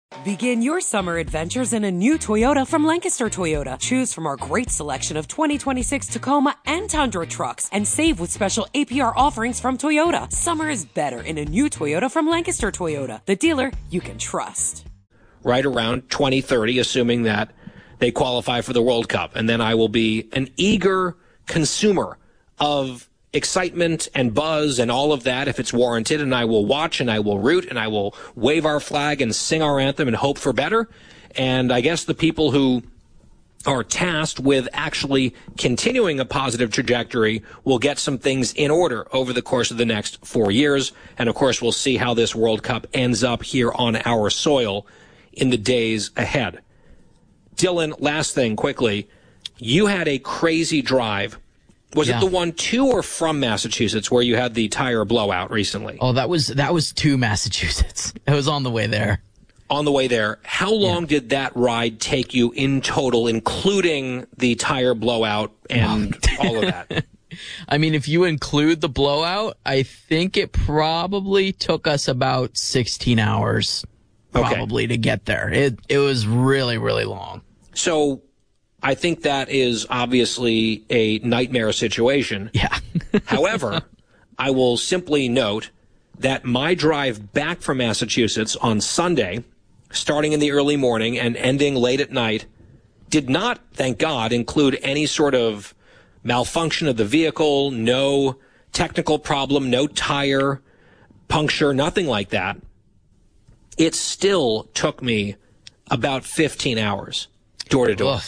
Begin your summer adventures in a new Toyota from Lancaster Toyota. Choose from our great selection of 2026 Tacoma and Tundra trucks and save with special APR offerings from Toyota. Summer is better in a new Toyota from Lancaster Toyota, the dealer you can trust. Right around 2030, assuming that they qualify for the World Cup. And then I will be an eager consumer of excitement and buzz and all of that if it's warranted, and I will watch and I will root and I will wave our flag and sing our anthem and hope for better. And I guess the people who are tasked with actually continuing a positive trajectory will get some things in order over the course of the next 4 years. And of course, we'll see how this World Cup ends up here on our soil in the days ahead. Dylan, last thing quickly, you had a crazy drive. Was it the one to or from Massachusetts where you had the tire blowout recently? Oh, that was to Massachusetts. It was on the way there. On the way there. How long did that ride take you in total, including the tire blowout and all of that? I mean, if you include the blowout, I think it probably took us about 16 hours probably to get there. It was really, really long. So I think that is obviously a nightmare situation. Yeah. However, I will simply note that my drive back from Massachusetts on Sunday, starting in the early morning and ending late at night, did not, thank God, include any sort of malfunction of the vehicle, no technical problem, no tire puncture, nothing like that. It still took me about 15 hours door to door.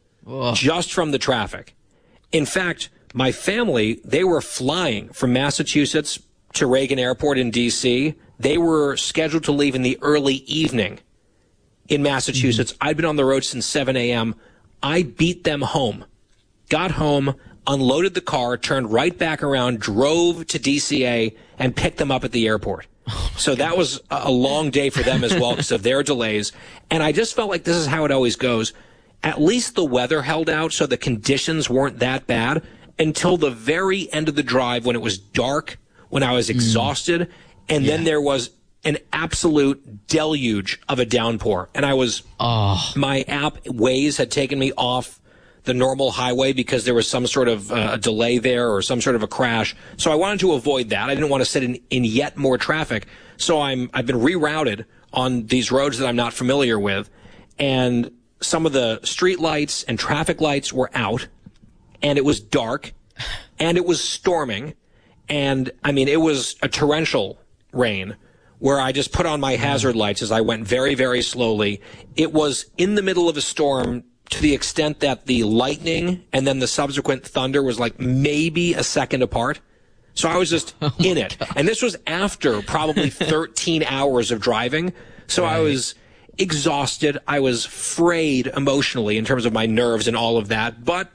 Just from the traffic. In fact, my family, they were flying from Massachusetts to Reagan Airport in D.C. They were scheduled to leave in the early evening in Massachusetts. I'd been on the road since 7 a.m. I beat them home, got home, unloaded the car, turned right back around, drove to DCA, and picked them up at the airport. So that was a long day for them as well because of their delays. And I just felt like this is how it always goes. At least the weather held out, so the conditions weren't that bad until the very end of the drive when it was dark, when I was exhausted, and then there was an absolute deluge of a downpour. And I was, my app Waze had taken me off the normal highway because there was some sort of a delay there or some sort of a crash. So I wanted to avoid that. I didn't want to sit in yet more traffic. So I've been rerouted on these roads that I'm not familiar with, and some of the street lights and traffic lights were out, and it was dark, and it was storming, and, I mean, it was a torrential rain where I just put on my hazard lights as I went very, very slowly. It was in the middle of a storm to the extent that the lightning and then the subsequent thunder was like maybe a second apart. So I was just in it. And this was after probably 13 hours of driving. So I was exhausted. I was frayed emotionally in terms of my nerves and all of that, but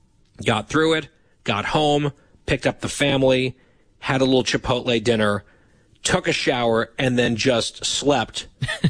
got through it, got home, picked up the family, had a little Chipotle dinner, took a shower, and then just slept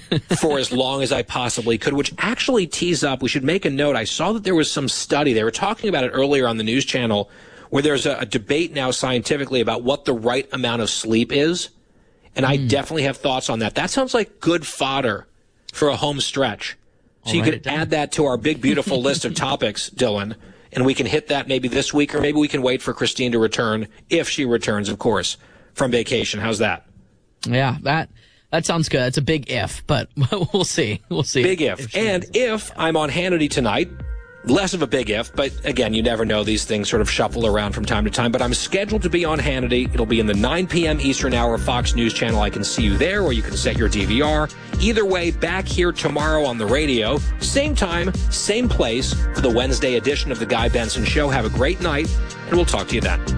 for as long as I possibly could, which actually tees up. We should make a note. I saw that there was some study. They were talking about it earlier on the news channel where there's a debate now scientifically about what the right amount of sleep is. And I definitely have thoughts on that. That sounds like good fodder for a home stretch. So you could add that to our big, beautiful list of topics, Dylan, and we can hit that maybe this week, or maybe we can wait for Christine to return, if she returns, of course, from vacation. How's that? Yeah, that sounds good. It's a big if, but we'll see. We'll see. Big if. And if I'm on Hannity tonight, less of a big if, but again, you never know. These things sort of shuffle around from time to time. But I'm scheduled to be on Hannity. It'll be in the 9 p.m. Eastern hour Fox News channel. I can see you there, or you can set your DVR. Either way, back here tomorrow on the radio. Same time, same place for the Wednesday edition of The Guy Benson Show. Have a great night, and we'll talk to you then.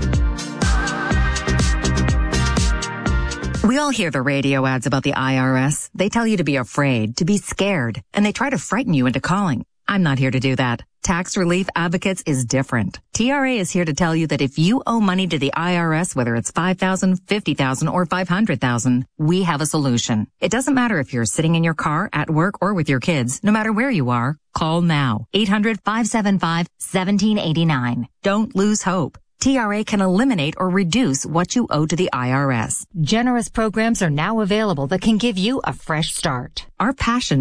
We all hear the radio ads about the IRS. They tell you to be afraid, to be scared, and they try to frighten you into calling. I'm not here to do that. Tax Relief Advocates is different. TRA is here to tell you that if you owe money to the IRS, whether it's $5,000, $50,000, or $500,000, we have a solution. It doesn't matter if you're sitting in your car, at work, or with your kids. No matter where you are, call now. 800-575-1789. Don't lose hope. TRA can eliminate or reduce what you owe to the IRS. Generous programs are now available that can give you a fresh start. Our passion